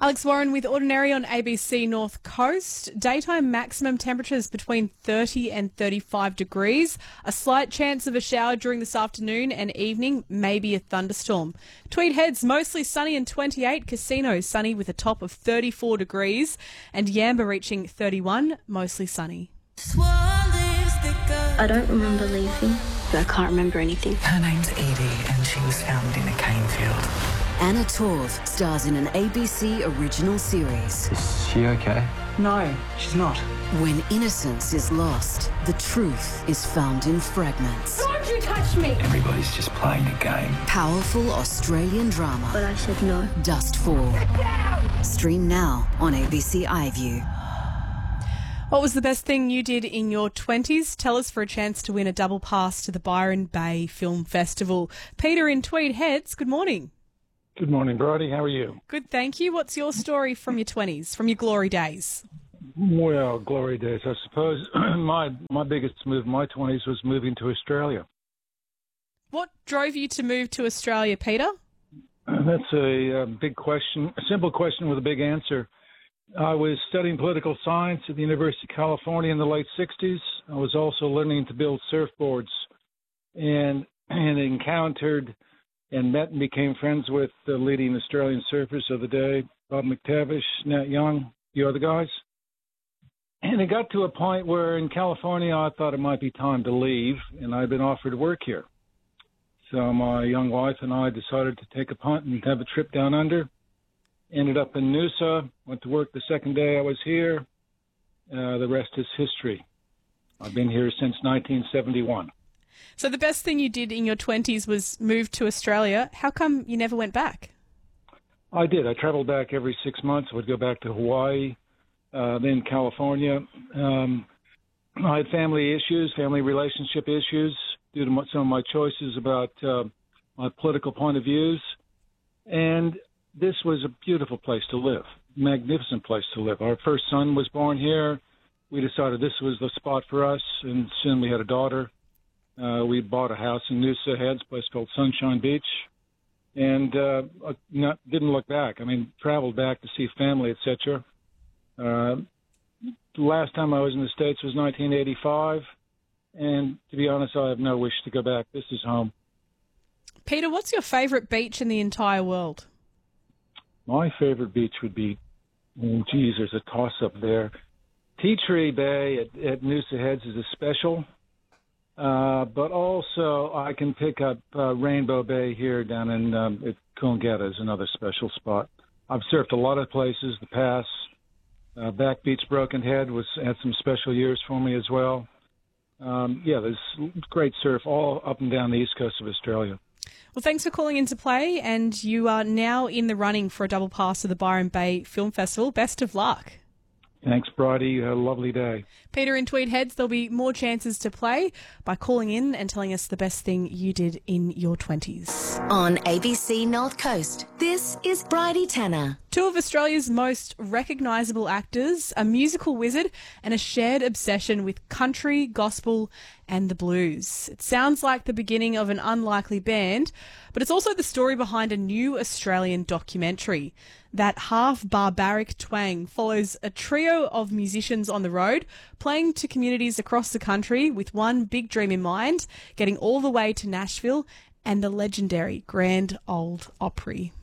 Alex Warren with Ordinary on ABC North Coast. Daytime maximum temperatures between 30 and 35 degrees. A slight chance of a shower during this afternoon and evening, maybe a thunderstorm. Tweed Heads mostly sunny and 28. Casino sunny with a top of 34 degrees. And Yamba reaching 31, mostly sunny. I don't remember leaving, but I can't remember anything. Her name's Edie and she was found in a cane field. Anna Torv stars in an ABC original series. Is she okay? No, she's not. When innocence is lost, the truth is found in fragments. Don't you touch me! Everybody's just playing a game. Powerful Australian drama. But I said no. Dustfall. Stream now on ABC iView. What was the best thing you did in your 20s? Tell us for a chance to win a double pass to the Byron Bay Film Festival. Peter in Tweed Heads, good morning. Good morning, Bridie. How are you? Good, thank you. What's your story from your 20s, from your glory days? Well, glory days, I suppose. My biggest move in my 20s was moving to Australia. What drove you to move to Australia, Peter? That's a big question, a simple question with a big answer. I was studying political science at the University of California in the late 60s. I was also learning to build surfboards and encountered and met and became friends with the leading Australian surfers of the day, Bob McTavish, Nat Young, a few other guys. And it got to a point where in California I thought it might be time to leave, and I'd been offered work here. So my young wife and I decided to take a punt and have a trip down under. Ended up in Noosa, went to work the second day I was here. The rest is history. I've been here since 1971. So the best thing you did in your 20s was move to Australia. How come you never went back? I did. I traveled back every 6 months. I would go back to Hawaii, then California. I had family issues, family relationship issues due to some of my choices about my political point of views. And this was a beautiful place to live, magnificent place to live. Our first son was born here. We decided this was the spot for us, and soon we had a daughter. We bought a house in Noosa Heads, a place called Sunshine Beach, and didn't look back. I mean, traveled back to see family, etc. The last time I was in the States was 1985, and to be honest, I have no wish to go back. This is home. Peter, what's your favourite beach in the entire world? My favorite beach would be, there's a toss-up there. Tea Tree Bay at Noosa Heads is a special. But also I can pick up Rainbow Bay here down in at Coolangatta is another special spot. I've surfed a lot of places. The Pass, Back Beach, Broken Head had some special years for me as well. There's great surf all up and down the east coast of Australia. Well, thanks for calling in to play, and you are now in the running for a double pass to the Byron Bay Film Festival. Best of luck. Thanks, Bridie. You had a lovely day. Peter in Tweed Heads, there'll be more chances to play by calling in and telling us the best thing you did in your 20s. On ABC North Coast, this is Bridie Tanner. Two of Australia's most recognisable actors, a musical wizard and a shared obsession with country, gospel and the blues. It sounds like the beginning of an unlikely band, but it's also the story behind a new Australian documentary. That half-barbaric twang follows a trio of musicians on the road, playing to communities across the country with one big dream in mind, getting all the way to Nashville and the legendary Grand Ole Opry.